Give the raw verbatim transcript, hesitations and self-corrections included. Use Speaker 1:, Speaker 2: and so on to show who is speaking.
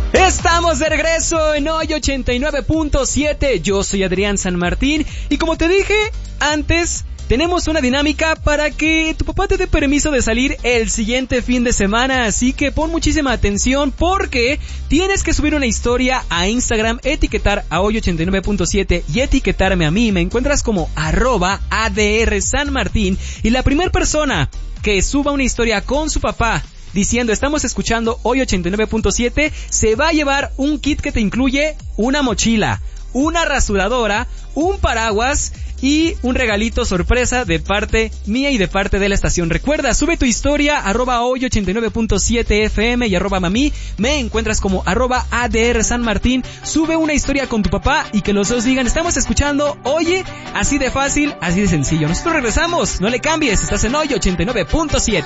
Speaker 1: Estamos de regreso en Hoy ochenta y nueve punto siete. Yo soy Adrián San Martín y como te dije antes, tenemos una dinámica para que tu papá te dé permiso de salir el siguiente fin de semana, así que pon muchísima atención porque tienes que subir una historia a Instagram, etiquetar a Hoy ochenta y nueve punto siete y etiquetarme a mí. Me encuentras como arroba A D R San Martín y la primera persona que suba una historia con su papá diciendo estamos escuchando Hoy ochenta y nueve punto siete se va a llevar un kit que te incluye una mochila, una rasuradora, un paraguas y un regalito sorpresa de parte mía y de parte de la estación. Recuerda, sube tu historia, arroba hoy ochenta y nueve punto siete F M y arroba mami, me encuentras como arroba A D R San Martín, sube una historia con tu papá y que los dos digan, estamos escuchando, oye, así de fácil, así de sencillo. Nosotros regresamos, no le cambies, estás en Hoy ochenta y nueve punto siete.